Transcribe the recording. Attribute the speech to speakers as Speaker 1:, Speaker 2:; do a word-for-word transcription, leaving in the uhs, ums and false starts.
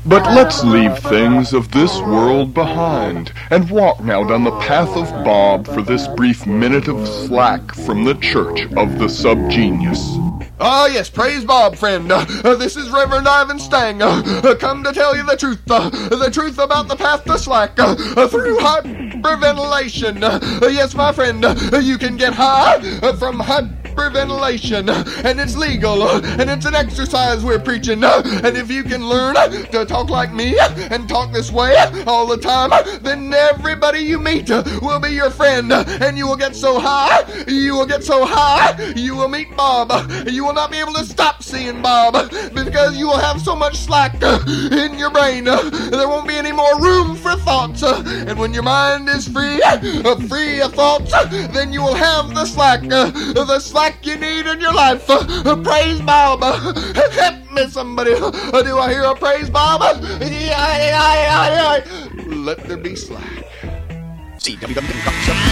Speaker 1: But let's leave things of this world behind and walk now down the path of Bob for this brief minute of slack from the Church of the Subgenius.
Speaker 2: Ah, yes, praise Bob, friend. Uh, uh, this is Reverend Ivan Stang, uh, uh, come to tell you the truth, uh, the truth about the path to slack, uh, uh, through hyperventilation. Uh, yes, my friend, uh, you can get high uh, from hyperventilation, uh, and it's legal, uh, and it's an exercise we're preaching, uh, and if you can learn uh, to talk like me uh, and talk this way uh, all the time, uh, then everybody you meet uh, will be your friend, uh, and you will get so high, you will get so high, you will meet Bob. Uh, you will not be able to stop seeing Bob because you will have so much slack uh, in your brain. Uh, there won't be any more room for thoughts. Uh, and when your mind is free, uh, free of thoughts, uh, then you will have the slack, uh, the slack you need in your life. Uh, uh, praise Bob. Uh, help me, somebody. Uh, do I hear a praise Bob? Uh, Let there be slack.
Speaker 3: C W W